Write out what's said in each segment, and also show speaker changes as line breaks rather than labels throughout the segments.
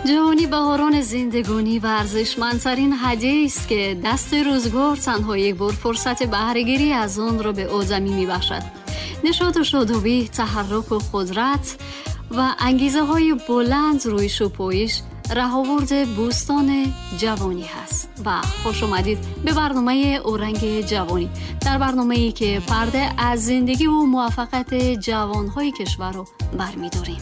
جوانی بهاران زندگانی و ارزشمندترین هدیه است که دست روزگار تنها یک بار فرصت بهره‌گیری از آن را به آدمی می‌بخشد. نشاط و شادابی، تحرک و قدرت و انگیزه های بلند روی شوپایش رهاورد بوستان جوانی هست. و خوش آمدید به برنامه اورنگ جوانی، در برنامه‌ای که پرده از زندگی و موفقیت جوانهای کشور رو برمی‌داریم.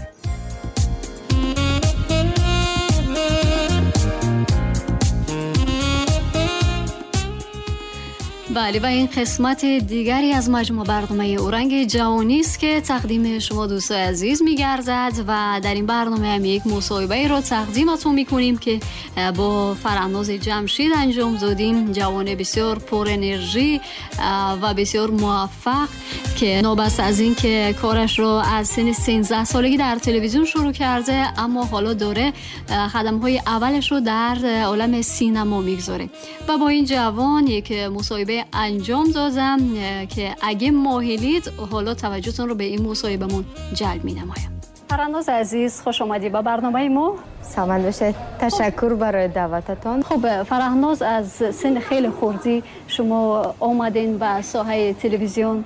بله، و این قسمت دیگری از مجموع برنامه اورنگ جوانی است که تقدیم شما دوستان عزیز می‌گردد و در این برنامه هم یک مصاحبه را تقدیمتون می‌کنیم که با فرهناز جمشید انجام دادیم. جوان بسیار پر انرژی و بسیار موفق که نابسته از این که کارش را از سن 13 سالگی در تلویزیون شروع کرده، اما حالا داره قدم‌های اولش رو در عالم سینما می‌گذاره. و با این جوان یک مصاحبه انجام دادم که اگه مایلید حالا توجهتون رو به این مصاحبهمون جلب می‌نمایم. فرهناز عزیز، خوش آمدید به برنامه ما.
سلامت باشید. تشکر برای دعوتتون.
خب فرهناز، از سن خیلی خردی شما آمدین به ساحه تلویزیون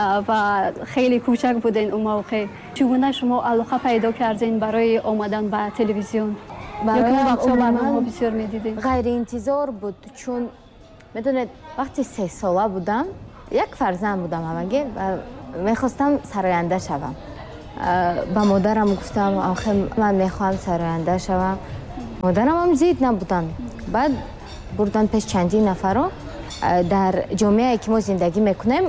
و خیلی کوچک بودین اون موقع. چگونه شما علاقه پیدا کردین برای آمدن به تلویزیون؟ برای وقتا برنامه بسیار می‌دیدین؟
غیر انتظار بود، چون میدونید وقتی 3 ساله بودم، یک فرزند بودم همگی و میخواستم سراینده شوم. با مادرم گفتم آخه من میخوام سراینده شوم. مادرم هم زید نبودن. بعد بردن پیش چندین نفر رو در جامعه که ما زندگی میکنیم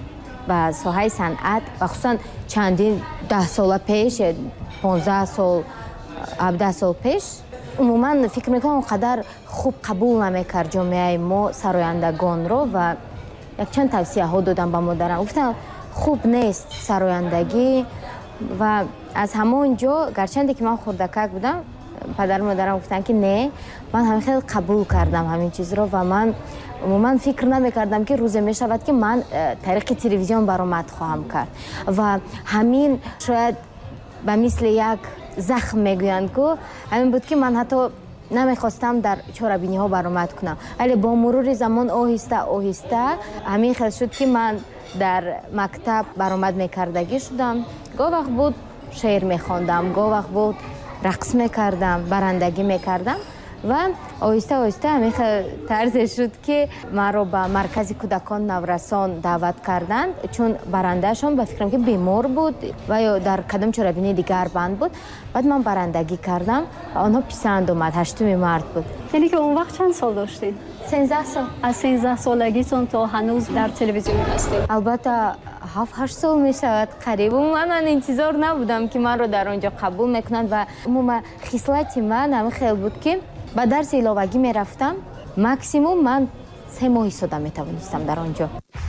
و ساحه صنعت و خصوصا چندین 10 سال پیش، 15 سال 17 سال پیش، عموما فکر میکنم اونقدر خوب قبول نمیکرد جامعه ما سرایندگان رو و یک چند توصیه ها دادم با مادرم. گفتم خوب نیست سرایندگی و از همون جا گرچنده که من خردکک بودم، پدر مادرم گفتن که نه، من همین خیلی قبول کردم همین چیز رو و من عموما فکر نمیکردم که روزی میشود که من طریق تلویزیون برآمد خواهم کرد و همین شاید به مثل یک زخم میگویند که همین بود که من حتی نمیخواستم در چهاربینی ها برآمد کنم، ولی با مرور زمان آهسته همین خیلی شد که من در مکتب برآمد میکردگی شدم. گاه وقت بود شعر میخواندم، گاه وقت بود رقص میکردم، برندگی میکردم و آهسته همین طرز شد که من رو به مرکز کودکان نورسان دعوت کردند، چون برندهشون به فکرم که بیمار بود و یا در کدام چهاربینی دیگر بند بود. بعد من برندگی کردم و آنها پسند اومد. 8 مارس بود.
یعنی که اون وقت چند سال داشتین؟
13 سال.
از 13 سالگیتون تا هنوز در تلویزیون هستید؟
البته 7-8 سال می شود قریب. من انتظار نبودم که من رو در آنجا قبول میکنند و عموما خصلت من هم خیلی بود که با درس علاوگی می رفتم. ماکسیموم من 3 ماه ایستاده می توانستم در آنجا.